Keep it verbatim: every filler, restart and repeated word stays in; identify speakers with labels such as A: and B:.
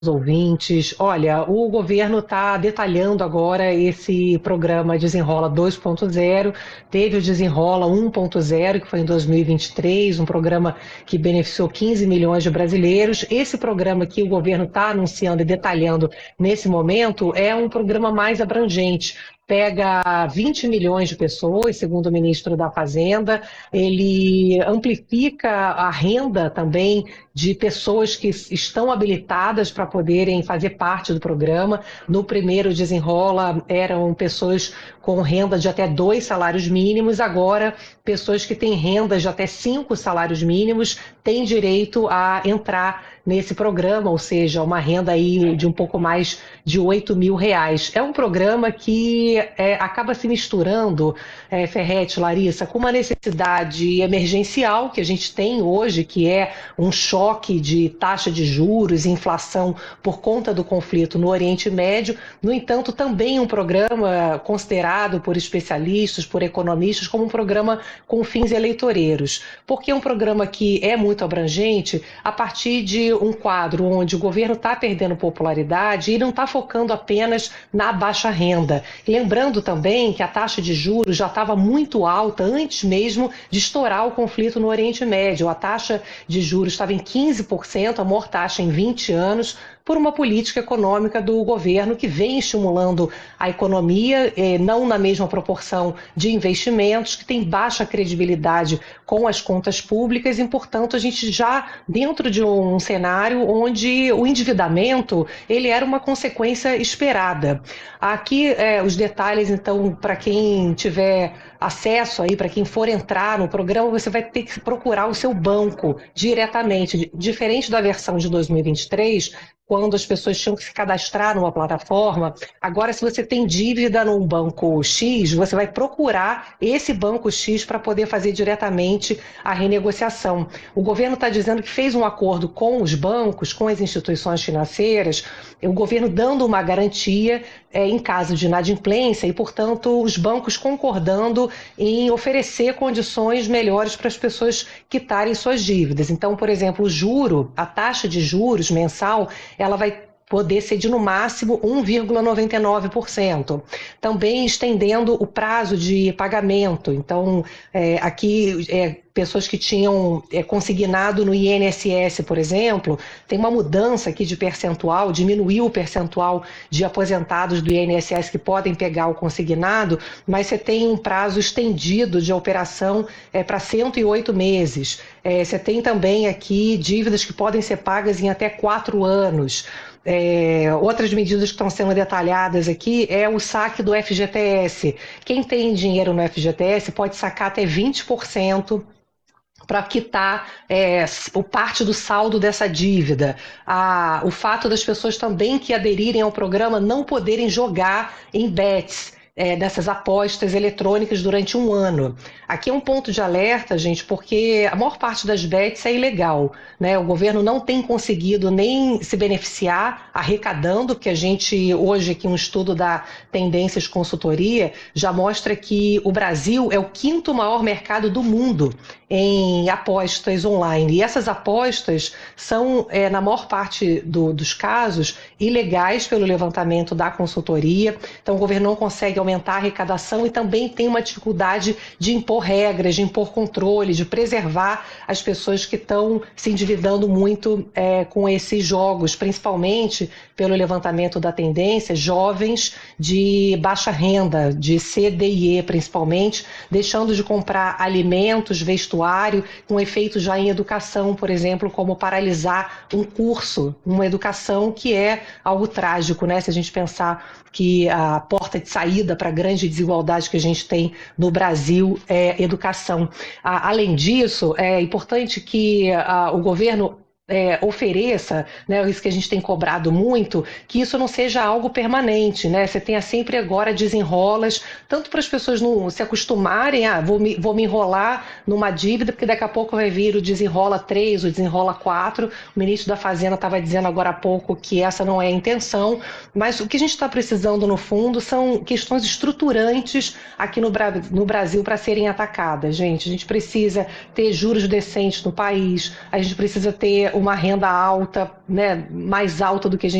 A: ouvintes. Olha, o governo está detalhando agora esse programa Desenrola dois ponto zero. Teve o Desenrola um ponto zero, que foi em dois mil e vinte e três, um programa que beneficiou quinze milhões de brasileiros. Esse programa que o governo está anunciando e detalhando nesse momento é um programa mais abrangente. Pega vinte milhões de pessoas, segundo o ministro da Fazenda. Ele amplifica a renda também de pessoas que estão habilitadas para poderem fazer parte do programa. No primeiro Desenrola eram pessoas com renda de até dois salários mínimos, agora pessoas que têm renda de até cinco salários mínimos têm direito a entrar nesse programa, ou seja, uma renda aí de um pouco mais de oito mil reais. É um programa que é, acaba se misturando, é, Ferretti, Larissa, com uma necessidade emergencial que a gente tem hoje, que é um choque de taxa de juros e inflação por conta do conflito no Oriente Médio. No entanto, também um programa considerado por especialistas, por economistas, como um programa com fins eleitoreiros, porque é um programa que é muito abrangente a partir de um quadro onde o governo está perdendo popularidade e não está focando apenas na baixa renda. Lembrando também que a taxa de juros já estava muito alta antes mesmo de estourar o conflito no Oriente Médio. A taxa de juros estava em quinze por cento, a maior taxa em vinte anos, por uma política econômica do governo que vem estimulando a economia, eh, não na mesma proporção de investimentos, que tem baixa credibilidade com as contas públicas e, portanto, a gente já dentro de um cenário onde o endividamento ele era uma consequência esperada. Aqui eh, os detalhes, então, para quem tiver acesso aí, para quem for entrar no programa, você vai ter que procurar o seu banco diretamente, diferente da versão de dois mil e vinte e três, quando as pessoas tinham que se cadastrar numa plataforma. Agora, se você tem dívida num banco X, você vai procurar esse banco X para poder fazer diretamente a renegociação. O governo está dizendo que fez um acordo com os bancos, com as instituições financeiras, o governo dando uma garantia é, em caso de inadimplência e, portanto, os bancos concordando em oferecer condições melhores para as pessoas quitarem suas dívidas. Então, por exemplo, o juro, a taxa de juros mensal, ela vai poder ser de no máximo um vírgula noventa e nove por cento. Também estendendo o prazo de pagamento. Então, é, aqui, é, pessoas que tinham é, consignado no I N S S, por exemplo, tem uma mudança aqui de percentual, diminuiu o percentual de aposentados do I N S S que podem pegar o consignado, mas você tem um prazo estendido de operação é, para cento e oito meses. É, você tem também aqui dívidas que podem ser pagas em até quatro anos. É, outras medidas que estão sendo detalhadas aqui é o saque do F G T S. Quem tem dinheiro no F G T S pode sacar até vinte por cento para quitar é, o parte do saldo dessa dívida. Ah, o fato das pessoas também que aderirem ao programa não poderem jogar em bets, É, dessas apostas eletrônicas durante um ano. Aqui é um ponto de alerta, gente, porque a maior parte das bets é ilegal, né? O governo não tem conseguido nem se beneficiar arrecadando, porque a gente, hoje aqui um estudo da Tendências Consultoria já mostra que o Brasil é o quinto maior mercado do mundo em apostas online. E essas apostas são, é, na maior parte do, dos casos, ilegais pelo levantamento da consultoria. Então o governo não consegue aumentar a arrecadação e também tem uma dificuldade de impor regras, de impor controle, de preservar as pessoas que estão se endividando muito é, com esses jogos, principalmente pelo levantamento da tendência, jovens de baixa renda, de C D I E principalmente, deixando de comprar alimentos, vestuário, com efeito já em educação, por exemplo, como paralisar um curso, uma educação que é algo trágico, né? Se a gente pensar que a porta de saída para a grande desigualdade que a gente tem no Brasil é educação. Além disso, é importante que a, o governo É, ofereça, né, isso que a gente tem cobrado muito, que isso não seja algo permanente, né? Você tenha sempre agora desenrolas, tanto para as pessoas não se acostumarem, ah, vou me, vou me enrolar numa dívida, porque daqui a pouco vai vir o desenrola três, o desenrola quatro. O ministro da Fazenda estava dizendo agora há pouco que essa não é a intenção, mas o que a gente está precisando, no fundo, são questões estruturantes aqui no, no Brasil para serem atacadas, gente. A gente precisa ter juros decentes no país, a gente precisa ter uma renda alta, né, mais alta do que a gente